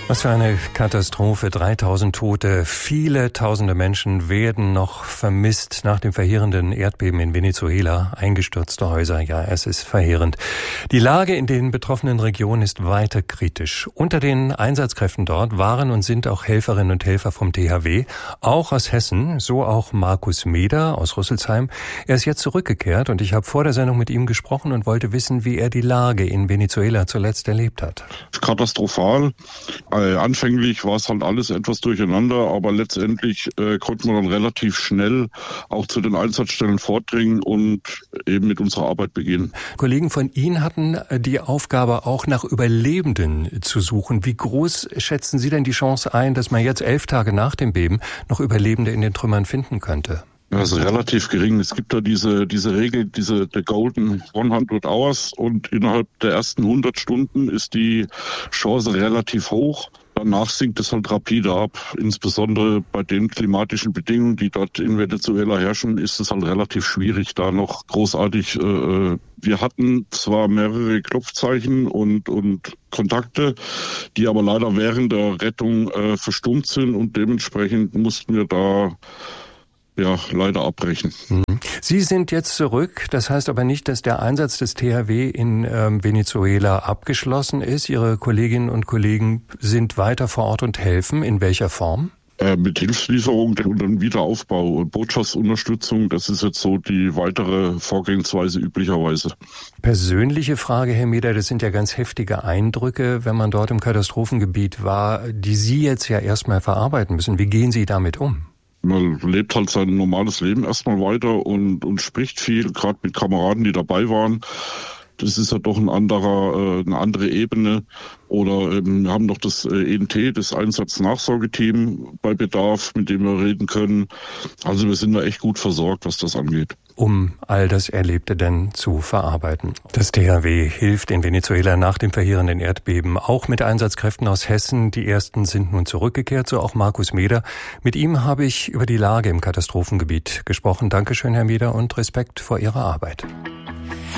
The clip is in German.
Was für eine Katastrophe, 3000 Tote, viele tausende Menschen werden noch vermisst nach dem verheerenden Erdbeben in Venezuela, eingestürzte Häuser, ja, es ist verheerend. Die Lage in den betroffenen Regionen ist weiter kritisch. Unter den Einsatzkräften dort waren und sind auch Helferinnen und Helfer vom THW, auch aus Hessen, so auch Markus Meder aus Rüsselsheim. Er ist jetzt zurückgekehrt und ich habe vor der Sendung mit ihm gesprochen und wollte wissen, wie er die Lage in Venezuela zuletzt erlebt hat. Katastrophal. Anfänglich war es halt alles etwas durcheinander, aber letztendlich konnten wir dann relativ schnell auch zu den Einsatzstellen vordringen und eben mit unserer Arbeit beginnen. Kollegen von Ihnen hatten die Aufgabe, auch nach Überlebenden zu suchen. Wie groß schätzen Sie denn die Chance ein, dass man jetzt 11 Tage nach dem Beben noch Überlebende in den Trümmern finden könnte? Das ist relativ gering. Es gibt da diese Regel, the Golden 100 Hours, und innerhalb der ersten 100 Stunden ist die Chance relativ hoch. Danach sinkt es halt rapide ab. Insbesondere bei den klimatischen Bedingungen, die dort in Venezuela herrschen, ist es halt relativ schwierig, da noch großartig. Wir hatten zwar mehrere Klopfzeichen und Kontakte, die aber leider während der Rettung verstummt sind, und dementsprechend mussten wir da leider abbrechen. Sie sind jetzt zurück. Das heißt aber nicht, dass der Einsatz des THW in Venezuela abgeschlossen ist. Ihre Kolleginnen und Kollegen sind weiter vor Ort und helfen. In welcher Form? Mit Hilfslieferung und dann Wiederaufbau und Botschaftsunterstützung. Das ist jetzt so die weitere Vorgehensweise üblicherweise. Persönliche Frage, Herr Meder, das sind ja ganz heftige Eindrücke, wenn man dort im Katastrophengebiet war, die Sie jetzt ja erstmal verarbeiten müssen. Wie gehen Sie damit um? Man lebt halt sein normales Leben erstmal weiter und spricht viel, gerade mit Kameraden, die dabei waren. Das ist ja doch eine andere Ebene. Oder wir haben noch das ENT, das Einsatznachsorgeteam bei Bedarf, mit dem wir reden können. Also wir sind da echt gut versorgt, was das angeht. Um all das Erlebte denn zu verarbeiten. Das THW hilft in Venezuela nach dem verheerenden Erdbeben, auch mit Einsatzkräften aus Hessen. Die ersten sind nun zurückgekehrt, so auch Markus Meder. Mit ihm habe ich über die Lage im Katastrophengebiet gesprochen. Dankeschön, Herr Meder, und Respekt vor Ihrer Arbeit.